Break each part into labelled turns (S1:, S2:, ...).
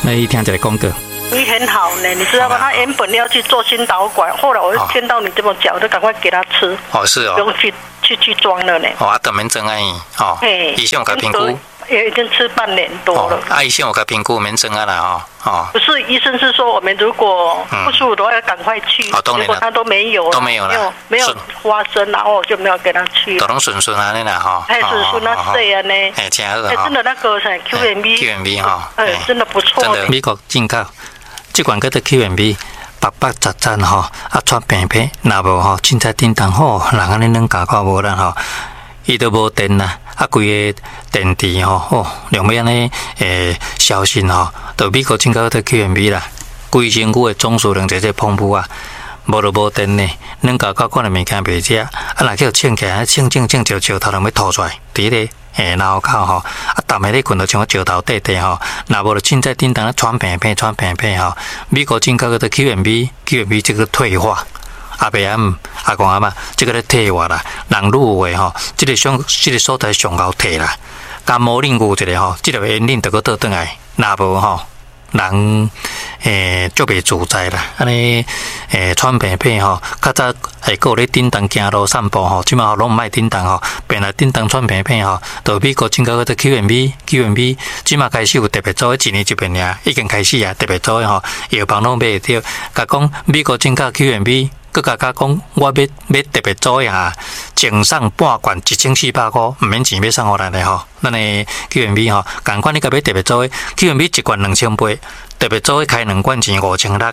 S1: 那一听一个广告。
S2: 你很好呢，你知道吗？他原本要去做心导管，后来我就听到你这么讲，我就赶快给他吃。
S1: 哦，是哦，
S2: 不用去装了呢。
S1: 哦，都免装安尼，哦，医生有甲评估，
S2: 也已经吃半年多了。
S1: 医生有甲评估，免装啊啦，哦。
S2: 不是，医生是说我们如果不舒服的话要赶快去，结果他都没有了，
S1: 都没有了，
S2: 没有发生，然后我就没有给他去。
S1: 都拢顺顺安尼啦，哈。
S2: 还顺顺啊，对啊呢。
S1: 哎，真好啊。
S2: 真的那个是 QMB 哈，真的不错。
S1: 真的，美国进口。这款叫做 QMB， 白白杂杂吼，啊穿平平，若无吼，凊彩叮当好，人安尼软加看无咱吼，伊都无电啦，啊规个电池吼，哦，用要安尼消信吼，就美国进口的 QMB 啦，规身躯的总数量在这丰富啊，无就无电呢，软加看看的物件袂食，啊若叫称起来，称就石头人要吐出来，伫咧。脑壳吼，啊，逐暝咧困到像石头底底吼，若无就凊彩叮当咧喘平平吼。美国进口个QMB 这个退化，阿伯阿公阿嬷，这个咧退化啦，人愈有诶吼，这个所在上高退啦，甲毛领有一个吼，这个烟领着个倒转来，若无吼。人足袂自在啦，安尼喘平平吼，较早还有咧叮当行路散步吼，即马拢毋爱叮当吼，变来叮当喘平平吼，到美国进口个QMB，即马开始有特别做1年1遍尔，已经开始啊，特别做吼，药房拢买得到，甲讲美国进口 QMB。佮甲讲，我要特别做下，净送半罐1400块，毋免钱要送互咱的吼。咱的 QMB 吼，共款你甲要特别做 QMB 一罐2800，特别做开2罐钱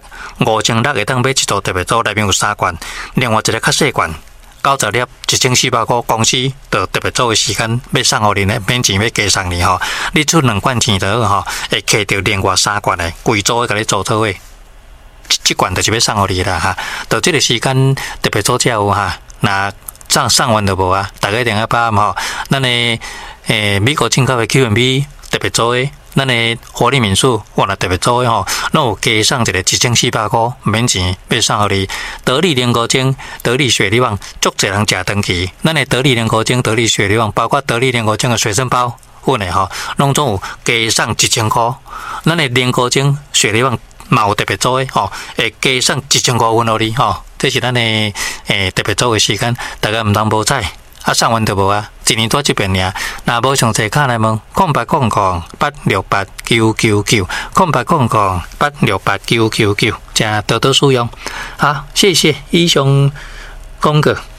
S1: 5600会当买一组特别做，内面有3罐，另外一个较细罐90粒1400块，公司就特别做的时间要送互你呢，免钱要加送你吼。你出2罐钱就好吼，会摕到另外3罐的贵组的，甲你做做伙。这罐就是要送互你啦哈，到这个时间特别做才有哈，那送完就无啊。大家电话把吼，咱的美国进口的 QMB 特别做的，咱的活力民宿我若特别做的吼，咱有加送一个1400块，免钱要送互你。得力莲菇精、得力雪梨网，足侪人食长期。咱的得力莲菇精、得力雪梨网，包括得力莲菇精的随身包，阮的吼，拢总有加送1000块。咱的莲菇精、雪梨网。嘛有特别做的吼，会加送1000块分互你吼，这是咱的特别做的时间，大家毋通无彩，啊送完就无啊，1年多1遍尔，若无详细卡来问0800868999，0800868999，真多多使用，好，谢谢医生讲过。